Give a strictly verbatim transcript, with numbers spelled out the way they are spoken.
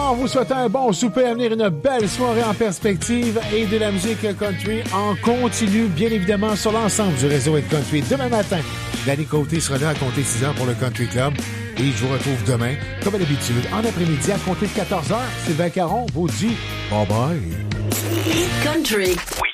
en vous souhaitant un bon souper à venir, une belle soirée en perspective et de la musique country en continu, bien évidemment, sur l'ensemble du réseau et country. Demain matin, Danny Côté sera là à compter six heures pour le Country Club. Et je vous retrouve demain, comme à l'habitude, en après-midi à compter de quatorze heures. Sylvain Caron vous dit bye bye. Country.